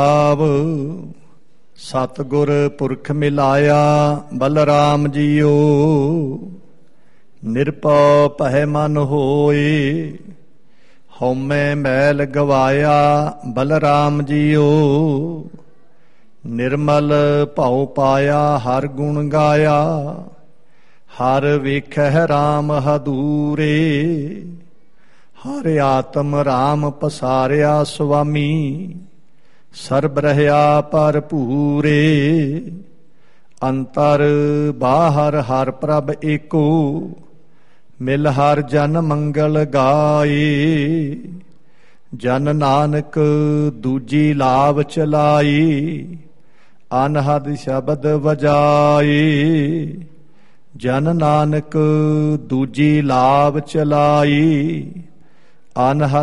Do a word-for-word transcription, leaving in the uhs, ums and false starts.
ਸਤਿਗੁਰ ਪੁਰਖ ਮਿਲਾਇਆ ਬਲਰਾਮ ਜੀਓ, ਨਿਰਭਉ ਭੈ ਮਨ ਹੋਏ, ਹਉਮੈ ਮੈਲ ਗਵਾਇਆ ਬਲਰਾਮ ਜੀਓ। ਨਿਰਮਲ ਭਉ ਪਾਇਆ ਹਰ ਗੁਣ ਗਾਇਆ, ਹਰ ਵੇਖਹਿ ਰਾਮ ਹਦੂਰੇ। ਹਰਿ ਆਤਮ ਰਾਮ ਪਸਾਰਿਆ ਸੁਆਮੀ, ਸਰਬ ਰਹਿਆ ਭਰਪੂਰੇ। ਅੰਤਰ ਬਾਹਰ ਹਰ ਪ੍ਰਭ ਏਕੋ, ਮਿਲ ਹਰ ਜਨ ਮੰਗਲ ਗਾਏ। ਜਨ ਨਾਨਕ ਦੂਜੀ ਲਾਭ ਚਲਾਈ, ਅਨਹਦ ਸ਼ਬਦ ਵਜਾਏ। ਜਨ ਨਾਨਕ ਦੂਜੀ ਲਾਭ ਚਲਾਈ, ਅਨਹਦ